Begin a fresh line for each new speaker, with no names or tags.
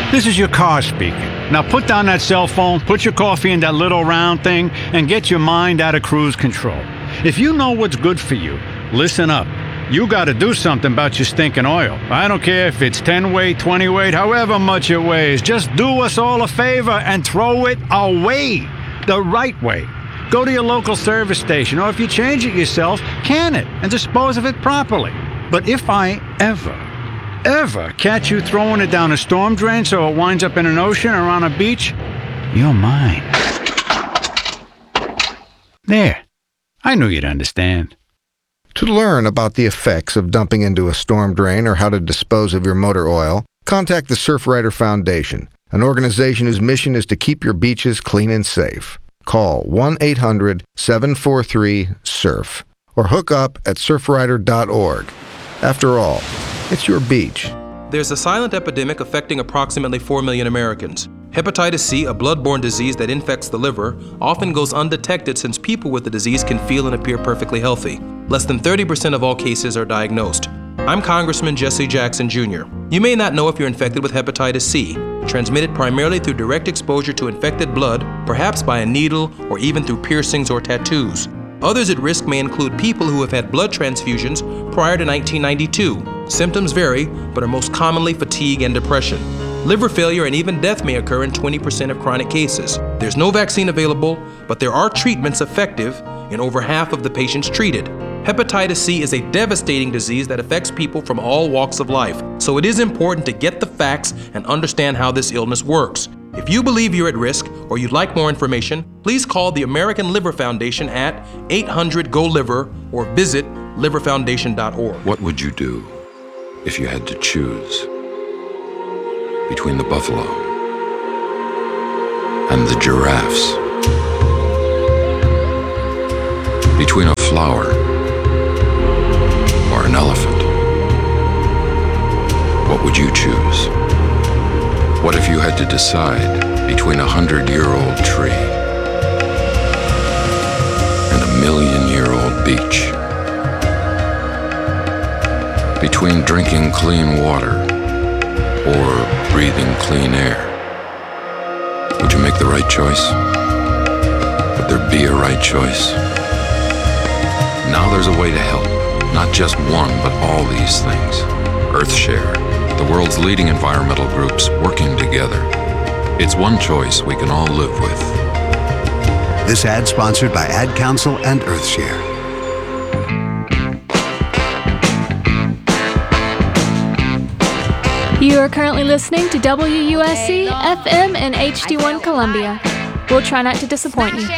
This is your car speaking. Now put down that cell phone, put your coffee in that little round thing, and get your mind out of cruise control. If you know what's good for you, listen up. You got to do something about your stinking oil. I don't care if it's 10 weight, 20 weight, however much it weighs. Just do us all a favor and throw it away the right way. Go to your local service station, or if you change it yourself, can it and dispose of it properly. But if I ever catch you throwing it down a storm drain so it winds up in an ocean or on a beach, you're mine. There. I knew you'd understand.
To learn about the effects of dumping into a storm drain or how to dispose of your motor oil, contact the Surfrider Foundation, an organization whose mission is to keep your beaches clean and safe. Call 1-800-743-SURF or hook up at surfrider.org. After all, it's your beach.
There's a silent epidemic affecting approximately 4 million Americans. Hepatitis C, a blood-borne disease that infects the liver, often goes undetected since people with the disease can feel and appear perfectly healthy. Less than 30% of all cases are diagnosed. I'm Congressman Jesse Jackson Jr. You may not know if you're infected with hepatitis C, transmitted primarily through direct exposure to infected blood, perhaps by a needle or even through piercings or tattoos. Others at risk may include people who have had blood transfusions prior to 1992. Symptoms vary, but are most commonly fatigue and depression. Liver failure and even death may occur in 20% of chronic cases. There's no vaccine available, but there are treatments effective in over half of the patients treated. Hepatitis C is a devastating disease that affects people from all walks of life, so it is important to get the facts and understand how this illness works. If you believe you're at risk or you'd like more information, please call the American Liver Foundation at 800-GO-LIVER or visit liverfoundation.org.
What would you do if you had to choose between the buffalo and the giraffes? Between a flower or an elephant? What would you choose? What if you had to decide between a 100-year-old tree and a 1,000,000-year-old beach? Between drinking clean water or breathing clean air? Would you make the right choice? Would there be a right choice? Now there's a way to help, not just one, but all these things. EarthShare, the world's leading environmental groups working together. It's one choice we can all live with.
This ad sponsored by Ad Council and EarthShare.
You are currently listening to WUSC FM and HD1 Columbia. We'll try not to disappoint you.